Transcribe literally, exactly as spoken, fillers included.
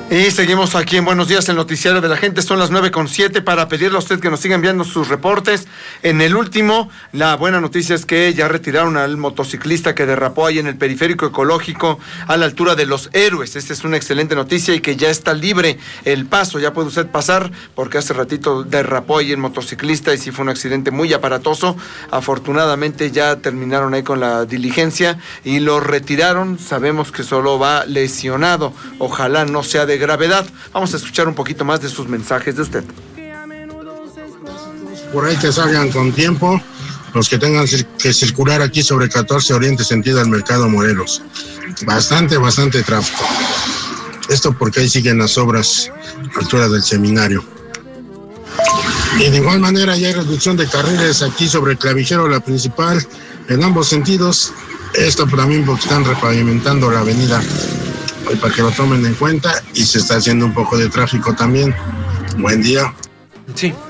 Y seguimos aquí en Buenos Días, el noticiario de la gente. Son las nueve con siete para pedirle a usted que nos siga enviando sus reportes. En el último, la buena noticia es que ya retiraron al motociclista que derrapó ahí en el periférico ecológico a la altura de Los Héroes. Esta es una excelente noticia y que ya está libre el paso. Ya puede usted pasar porque hace ratito derrapó ahí el motociclista y sí fue un accidente muy aparatoso. Afortunadamente ya terminaron ahí con la diligencia y lo retiraron. Sabemos que solo va lesionado. Ojalá no sea de gravedad. Vamos a escuchar un poquito más de sus mensajes de usted. Por ahí que salgan con tiempo, los que tengan que circular aquí sobre catorce Oriente sentido al Mercado Morelos. Bastante, bastante tráfico. Esto porque ahí siguen las obras a la altura del seminario. Y de igual manera ya hay reducción de carriles aquí sobre el clavijero, la principal, en ambos sentidos. Esto también porque están repavimentando la avenida, para que lo tomen en cuenta, y se está haciendo un poco de tráfico también. Buen día. Sí.